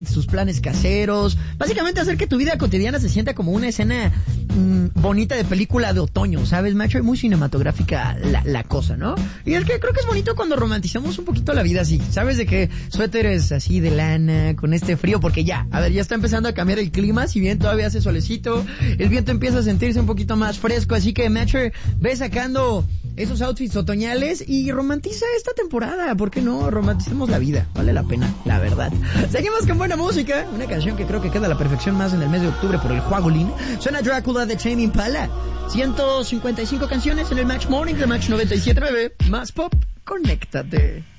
sus planes caseros, básicamente hacer que tu vida cotidiana se sienta como una escena bonita de película de otoño, ¿sabes, macho? Es muy cinematográfica la cosa, ¿no? Y es que creo que es bonito cuando romantizamos un poquito la vida así, ¿sabes? De que suéteres así de lana, con este frío, porque ya está empezando a cambiar el clima, si bien todavía hace solecito, el viento empieza a sentirse un poquito más fresco, así que, macho, ve sacando esos outfits otoñales y romantiza esta temporada, ¿por qué no? Romanticemos la vida, vale la pena, la verdad. Seguimos con buena música, una canción que creo que queda a la perfección más en el mes de octubre por el Juagolín. Suena Drácula de Tame Impala. 155 canciones en el Match Morning de Match 97.9. Más pop, conéctate.